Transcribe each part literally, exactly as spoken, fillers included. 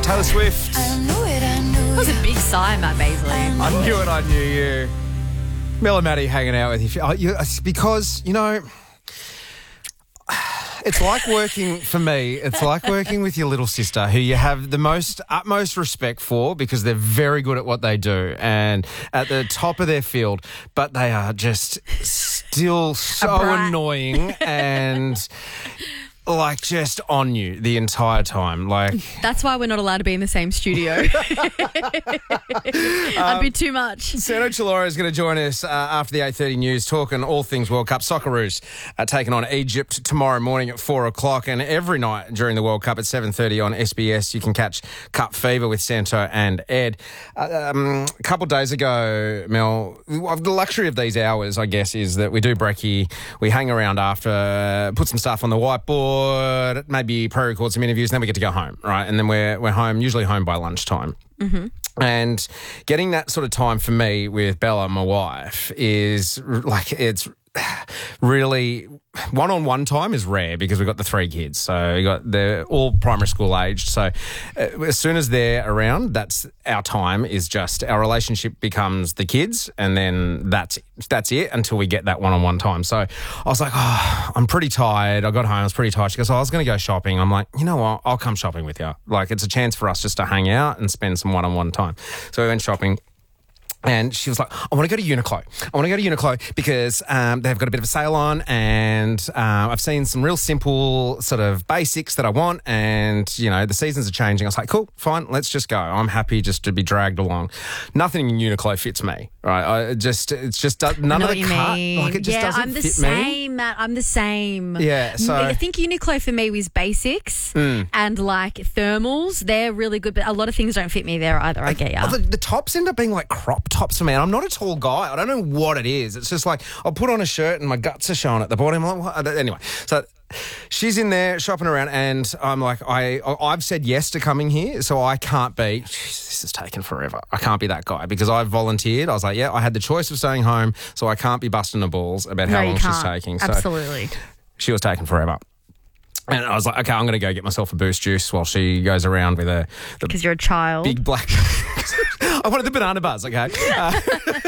Taylor Swift. I knew it, I knew That was a big sigh, Matt Baisley. I knew it, I knew you. Mel and Maddie hanging out with you. Oh, you it's because, you know, it's like working, for me, it's like working with your little sister who you have the most utmost respect for because they're very good at what they do and at the top of their field, but they are just still so annoying and like just on you the entire time. Like That's why we're not allowed to be in the same studio. That'd be too much. Sano Chilora is going to join us uh, after the eight thirty news, talking all things World Cup. Socceroos uh, taking on Egypt tomorrow morning at four o'clock, and every night during the World Cup at seven thirty on S B S you can catch Cup Fever with Santo and Ed. Uh, um, a couple of days ago, Mel, the luxury of these hours, I guess, is that we do brekkie, we hang around after, uh, put some stuff on the whiteboard, maybe pre-record some interviews, and then we get to go home, right? And then we're we're home, usually home by lunchtime. Mm-hmm. And getting that sort of time for me with Bella, my wife, is like it's really one-on-one time is rare because we've got the three kids. So we got they're all primary school aged. So uh, as soon as they're around, that's our time. Is just our relationship becomes the kids, and then that's that's it until we get that one-on-one time. So I was like, oh, I'm pretty tired. I got home, I was pretty tired. She goes, oh, I was going to go shopping. I'm like, you know what? I'll come shopping with you. Like it's a chance for us just to hang out and spend some one-on-one time. So we went shopping. And she was like, I want to go to Uniqlo. I want to go to Uniqlo because um, they've got a bit of a sale on, and uh, I've seen some real simple sort of basics that I want, and, you know, the seasons are changing. I was like, cool, fine, let's just go. I'm happy just to be dragged along. Nothing in Uniqlo fits me, right? I just, it's just, none I know of the what you cut, mean. like it just yeah, doesn't I'm the fit same, me. Matt. I'm the same. Yeah, so- I think Uniqlo for me was basics Mm. and like thermals. They're really good, but a lot of things don't fit me there either. I get ya. Oh, the, the tops end up being like crop tops for me. And I'm not a tall guy. I don't know what it is. It's just like I'll put on a shirt and my guts are showing at the bottom. I'm like, what? Anyway, so she's in there shopping around, and I'm like, I, I've said yes to coming here, so I can't be, geez, this is taking forever. I can't be that guy because I volunteered. I was like, yeah, I had the choice of staying home, so I can't be busting the balls about how No, you long she's can't. taking. So Absolutely. she was taking forever. And I was like, okay, I'm going to go get myself a Boost juice while she goes around with a the Because you're a child. big black. I wanted the banana buzz, okay? Uh,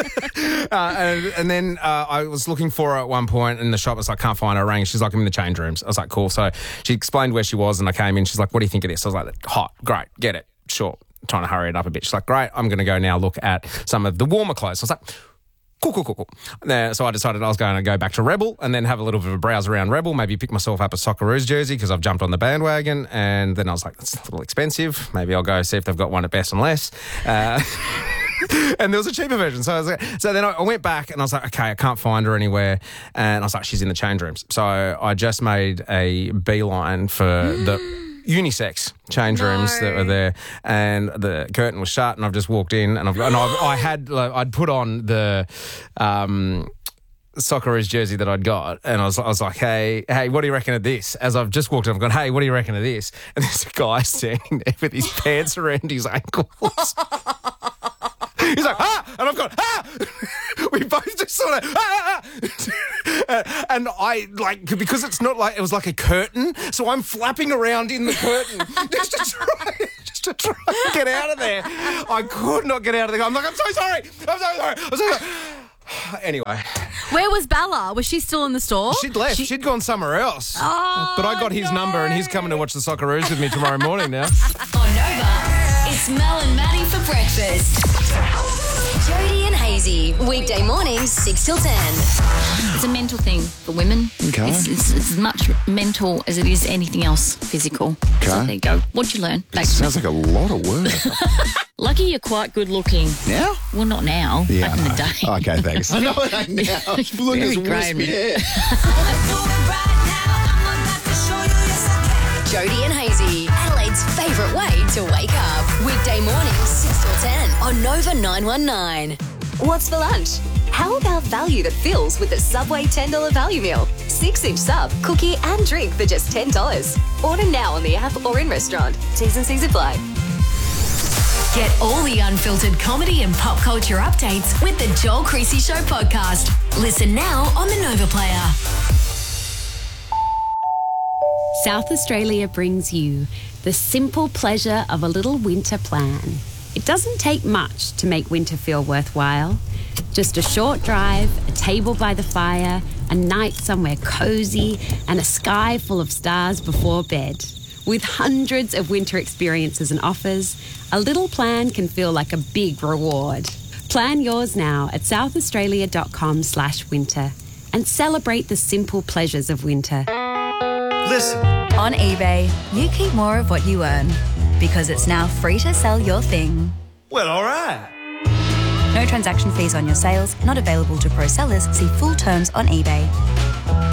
uh, and, and then uh, I was looking for her at one point in the shop. I was like, can't find her. I rang. She's like, I'm in the change rooms. I was like, cool. So she explained where she was, and I came in. She's like, what do you think of this? I was like, hot, great, get it, sure. Trying to hurry it up a bit. She's like, great, I'm going to go now look at some of the warmer clothes. I was like, cool, cool, cool, cool. Uh, so I decided I was going to go back to Rebel and then have a little bit of a browse around Rebel, maybe pick myself up a Socceroos jersey because I've jumped on the bandwagon. And then I was like, that's a little expensive. Maybe I'll go see if they've got one at Best and Less. Uh, and there was a cheaper version. So I was like, so then I went back and I was like, okay, I can't find her anywhere. And I was like, she's in the change rooms. So I just made a beeline for the unisex change rooms No. that were there, and the curtain was shut, and I've just walked in, and I've and I've, I had like, I'd put on the um, Socceroos jersey that I'd got, and I was I was like, hey hey, what do you reckon of this? As I've just walked in, I've gone, hey, what do you reckon of this? And there's a guy standing there with his pants around his ankles. He's like, ah! And I've gone, ah! We both just sort of, ah! ah. And I, like, because it's not like, it was like a curtain, so I'm flapping around in the curtain just to try, just to try and get out of there. I could not get out of there. I'm like, I'm so sorry. I'm so sorry. I'm so sorry. Anyway. Where was Bella? Was she still in the store? She'd left. She- She'd gone somewhere else. Oh, But I got his no. number, and he's coming to watch the Socceroos with me tomorrow morning now. On Nova, it's Mel and Maddie for breakfast. Jody and Hazy, weekday mornings, six till ten. It's a mental thing for women. Okay. It's, it's, it's as much mental as it is anything else physical. So Okay. there you go. What'd you learn? Back to Sounds me. like a lot of work. Lucky you're quite good looking. Now? Well, not now. Yeah, back in I the know. day. Okay, thanks. I know it ain't now. Look at Very this grey, wispy man. hair. Jody and Hazy, Adelaide's favourite way to wake up. Weekday mornings, six till ten on Nova nine one nine. What's for lunch? How about value that fills with the Subway ten dollars value meal? Six-inch sub, cookie and drink for just ten dollars. Order now on the app or in restaurant. T's and C's apply. Get all the unfiltered comedy and pop culture updates with the Joel Creasy Show podcast. Listen now on the Nova Player. South Australia brings you The simple pleasure of a little winter plan. It doesn't take much to make winter feel worthwhile. Just a short drive, a table by the fire, a night somewhere cozy, and a sky full of stars before bed. With hundreds of winter experiences and offers, a little plan can feel like a big reward. Plan yours now at southaustralia.com slash winter and celebrate the simple pleasures of winter. Listen. On eBay, you keep more of what you earn because it's now free to sell your thing. Well, all right. No transaction fees on your sales, not available to pro sellers. See full terms on eBay.